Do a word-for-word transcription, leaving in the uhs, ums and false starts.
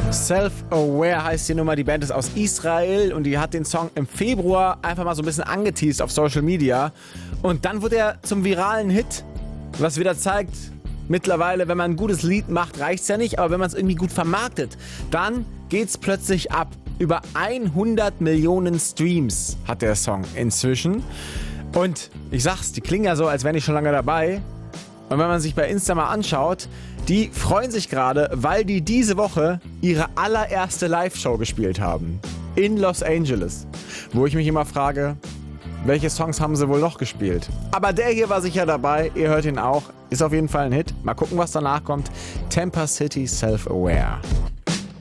Self-Aware heißt die Nummer, die Band ist aus Israel und die hat den Song im Februar einfach mal so ein bisschen angeteased auf Social Media und dann wurde er zum viralen Hit, was wieder zeigt, mittlerweile, wenn man ein gutes Lied macht, reicht's ja nicht, aber wenn man es irgendwie gut vermarktet, dann geht's plötzlich ab. Über hundert Millionen Streams hat der Song inzwischen und ich sag's, die klingen ja so, als wären die schon lange dabei. Und wenn man sich bei Insta mal anschaut, die freuen sich gerade, weil die diese Woche ihre allererste Live-Show gespielt haben. In Los Angeles. Wo ich mich immer frage, welche Songs haben sie wohl noch gespielt? Aber der hier war sicher dabei, ihr hört ihn auch. Ist auf jeden Fall ein Hit. Mal gucken, was danach kommt. Tampa City Self-Aware.